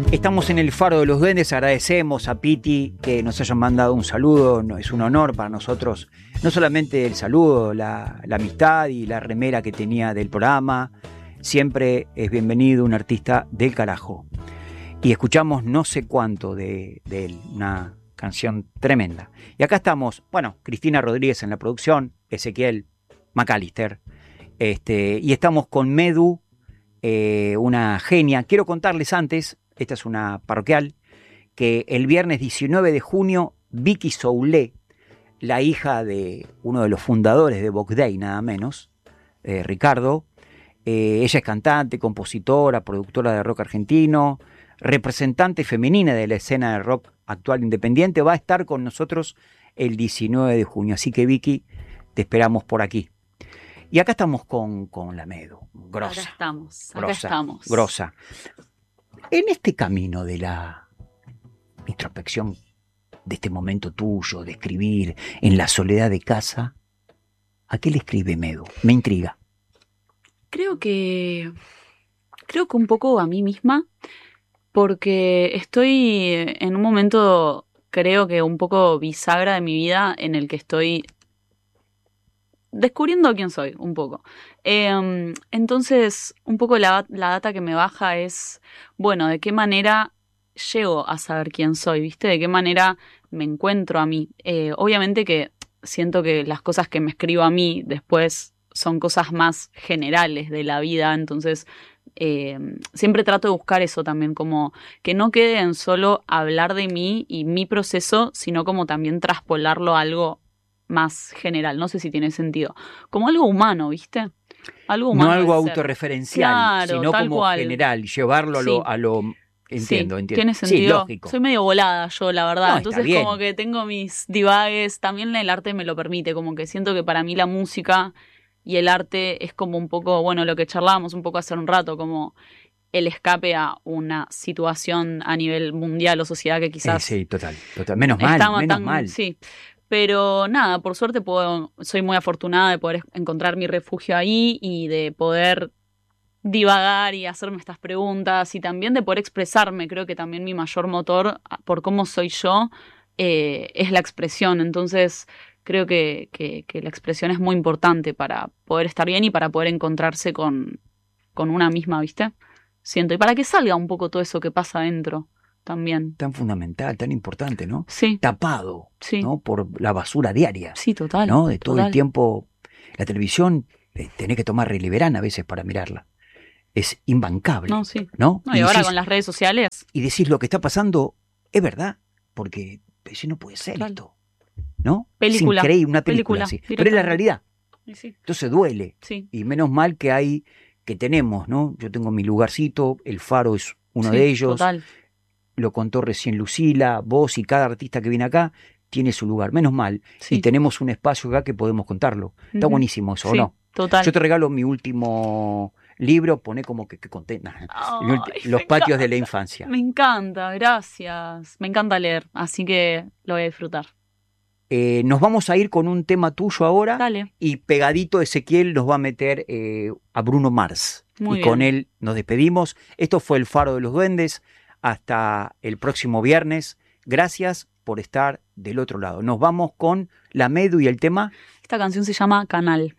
Estamos en el Faro de los Duendes, agradecemos a Piti que nos hayan mandado un saludo, es un honor para nosotros, no solamente el saludo, la amistad y la remera que tenía del programa, siempre es bienvenido un artista del carajo. Y escuchamos no sé cuánto de él, una canción tremenda. Y acá estamos, bueno, Cristina Rodríguez en la producción, Ezequiel McAllister, y estamos con Medu, una genia. Quiero contarles antes, esta es una parroquial, que el viernes 19 de junio, Vicky Soule, la hija de uno de los fundadores de Box Day, nada menos, Ricardo, ella es cantante, compositora, productora de rock argentino, representante femenina de la escena de rock actual independiente, va a estar con nosotros el 19 de junio. Así que Vicky, te esperamos por aquí. Y acá estamos con la Medu, grosa. Acá estamos. Grosa. En este camino de la introspección, de este momento tuyo, de escribir en la soledad de casa, ¿a qué le escribe Medu? Me intriga. Creo que un poco a mí misma, porque estoy en un momento, creo que un poco bisagra de mi vida, en el que estoy descubriendo quién soy, un poco. Entonces, un poco la data que me baja es, bueno, de qué manera llego a saber quién soy, ¿viste? De qué manera me encuentro a mí. Obviamente que siento que las cosas que me escribo a mí después son cosas más generales de la vida, entonces siempre trato de buscar eso también, como que no quede en solo hablar de mí y mi proceso, sino como también traspolarlo a algo más general, no sé si tiene sentido, como algo humano, ¿viste? Algo humano. No algo autorreferencial, claro, sino como cual. general, llevarlo Sí. a lo entiendo. Tiene sentido. Sí, lógico. Soy medio volada yo, la verdad. No, entonces como que tengo mis divagues, también el arte me lo permite, como que siento que para mí la música y el arte es como un poco, bueno, lo que charlábamos un poco hace un rato, como el escape a una situación a nivel mundial o sociedad que quizás... sí, total. Menos mal. Sí, pero nada, por suerte soy muy afortunada de poder encontrar mi refugio ahí y de poder divagar y hacerme estas preguntas y también de poder expresarme. Creo que también mi mayor motor por cómo soy yo es la expresión. Entonces creo que la expresión es muy importante para poder estar bien y para poder encontrarse con una misma, ¿viste? Siento. Y para que salga un poco todo eso que pasa adentro también. Tan fundamental, tan importante, ¿no? Sí. Tapado, sí. ¿no? Por la basura diaria. Sí, total. ¿No? De todo total. el tiempo. La televisión, tenés que tomar Reliberán a veces para mirarla. Es imbancable. No, sí. ¿No? Y ahora con las redes sociales. Y decís lo que está pasando es verdad, porque si no puede ser total. Esto. ¿No? Película. Es increíble, una película sí. Pero es la realidad. Sí. Entonces duele. Sí. Y menos mal que tenemos, ¿no? Yo tengo mi lugarcito, el Faro es uno de ellos. Total. Lo contó recién Lucila, vos y cada artista que viene acá tiene su lugar. Menos mal. Sí. Y tenemos un espacio acá que podemos contarlo. Está buenísimo eso, ¿o no? Total. Yo te regalo mi último libro, poné como que contenta. Los patios de la infancia. Me encanta, gracias. Me encanta leer, así que lo voy a disfrutar. Nos vamos a ir con un tema tuyo ahora. Dale. Y pegadito Ezequiel nos va a meter a Bruno Mars. Muy y bien. Con él nos despedimos. Esto fue el Faro de los Duendes. Hasta el próximo viernes. Gracias por estar del otro lado. Nos vamos con la Medu y el tema. Esta canción se llama Canal.